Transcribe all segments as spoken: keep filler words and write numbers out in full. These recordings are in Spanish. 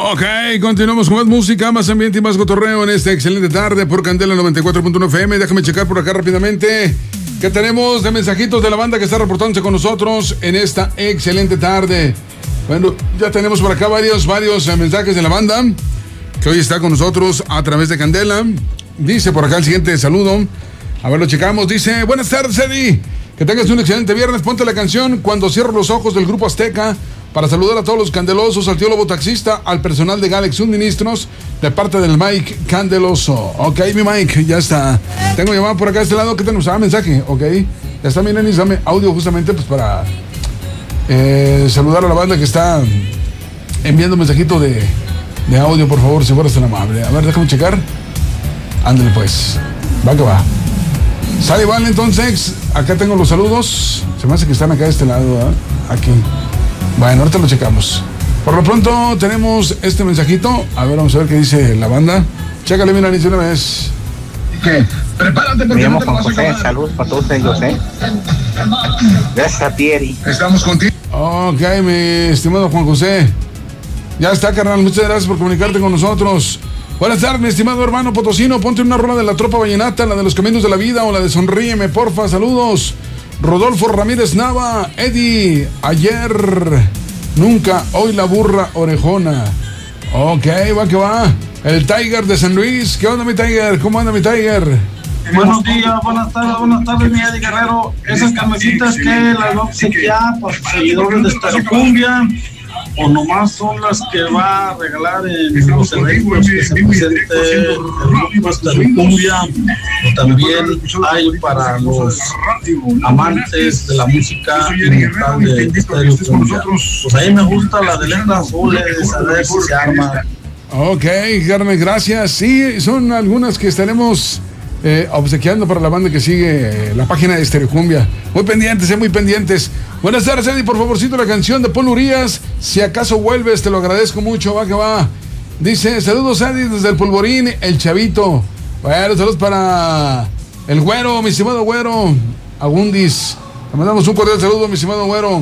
Ok, continuamos con más música, más ambiente y más cotorreo en esta excelente tarde por Candela noventa y cuatro punto uno F M. Déjame checar por acá rápidamente qué tenemos de mensajitos de la banda que está reportándose con nosotros en esta excelente tarde. Bueno, ya tenemos por acá varios, varios eh, mensajes de la banda que hoy está con nosotros a través de Candela. Dice por acá el siguiente saludo. A ver, lo checamos. Dice, buenas tardes, Eddie. Que tengas un excelente viernes. Ponte la canción Cuando cierro los ojos del Grupo Azteca para saludar a todos los candelosos, al tío Lobo Taxista, al personal de Galaxy Suministros, de parte del Mike Candeloso. Ok, mi Mike, ya está. Tengo llamada por acá de este lado. ¿Qué tenemos? Ah, mensaje, ok. Ya está, miren, y dame audio justamente pues para eh, saludar a la banda que está enviando un mensajito de, de audio, por favor, si fueras tan amable. A ver, déjame checar. Ándale pues, va que va. Sale, vale, entonces, acá tengo los saludos. Se me hace que están acá de este lado, ¿eh? Aquí. Bueno, ahorita lo checamos. Por lo pronto tenemos este mensajito. A ver, vamos a ver qué dice la banda. Chécale, mira, ni una vez. ¿Qué? Prepárate porque me llamo no te Juan vas a José, acabar. saludos para todos ellos, ¿eh? Gracias a Thierry. Estamos contigo. Ok, mi estimado Juan José. Ya está, carnal, muchas gracias por comunicarte con nosotros. Buenas tardes, mi estimado hermano potosino. Ponte una rola de la Tropa Vallenata, la de Los Caminos de la Vida o la de Sonríeme, porfa. Saludos. Rodolfo Ramírez Nava. Eddie, ayer, nunca, hoy la burra orejona. Ok, va que va. El Tiger de San Luis. ¿Qué onda, mi Tiger? ¿Cómo anda, mi Tiger? Buenos días, buenas tardes, buenas tardes, mi Eddie Guerrero. Esas camisitas que las va a obsequiar para sus seguidores de Estereocumbia, o nomás son las que va a regalar en los eventos que se presente el grupo Estereocumbia, o también hay para los amantes de la música inmortal de Estereocumbia. Pues ahí me gusta la de letras azules, a ver si se arma. Ok, Carmen, gracias. Sí, son algunas que estaremos eh, obsequiando para la banda que sigue eh, la página de Estereocumbia. Muy pendientes, eh, muy pendientes. Buenas tardes, Eddie, por favorcito la canción de Paul Urias. Si acaso vuelves, te lo agradezco mucho, va que va. Dice, saludos, Eddie, desde el Polvorín, el Chavito. Bueno, saludos para el Güero, mi estimado Güero. Agundis. Le mandamos un cordial saludo, mi estimado Güero.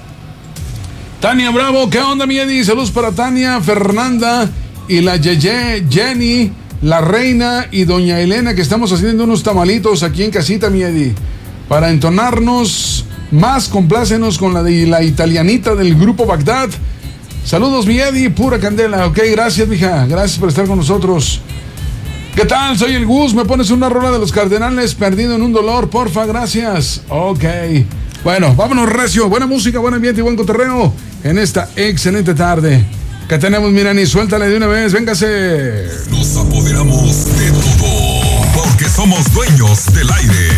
Tania Bravo, ¿qué onda, mi Eddie? Saludos para Tania, Fernanda y la Yeye, Jenny, la Reina y doña Elena, que estamos haciendo unos tamalitos aquí en casita, mi Eddie. Para entonarnos más, complácenos con la de la italianita del Grupo Bagdad. Saludos, mi Eddie, pura candela. Ok, gracias, mija. Gracias por estar con nosotros. ¿Qué tal? Soy el Gus. ¿Me pones una rola de los Cardenales, Perdido en un Dolor? Porfa, gracias. Ok. Bueno, vámonos, recio. Buena música, buen ambiente y buen cotorreo en esta excelente tarde. ¿Qué tenemos, Mirani? Suéltale de una vez, véngase. Nos apoderamos de todo, porque somos dueños del aire.